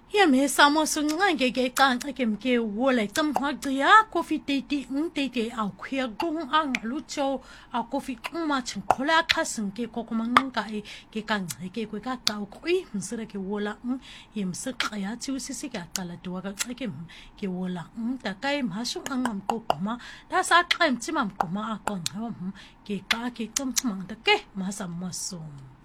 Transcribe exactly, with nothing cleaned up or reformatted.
ya me samo sunga ke ke kan ke ke wole tam ha ya coffee tete un tete au khia gong ang lu cho a coffee ma chin khola khasun ke ko kuma nga e ke kan ke ko ka ta ko i msira ke wola un yem se ya chu si si ka kala to ka ke ke wola un ta kai ma su ang am ko kuma da sa kai chimam kuma a kon ha ke ka ke tam chmang ta ke ma sam ma sum